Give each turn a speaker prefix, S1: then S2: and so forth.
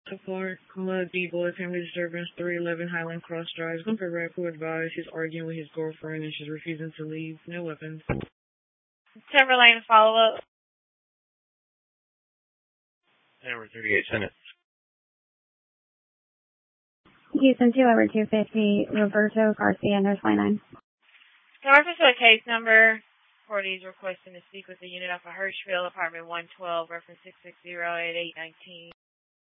S1: Park, Call D. Boy, family disturbance, 311 Highland Cross Drive. Gunford Rap, who advised he's arguing with his girlfriend and she's refusing to leave. No weapons.
S2: Timberlane follow-up.
S3: Number 38 Senate.
S4: Houston 2 over 250, Roberto Garcia, Nurse 29.
S2: In reference to a case number, Cordy is requesting to speak with the unit off of Hirschfield, apartment 112, reference 6608819.